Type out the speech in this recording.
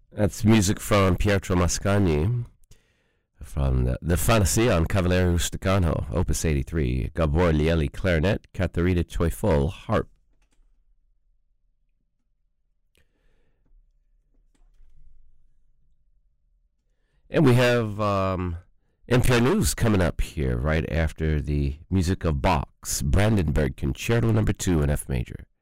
That's music from Pietro Mascagni from the Fantasia on Cavaliere Rusticano, Opus 83, Gabor Lieli clarinet, Katharina Teufel harp. And we have NPR News coming up here right after the music of Bach's Brandenburg Concerto No. 2 in F major.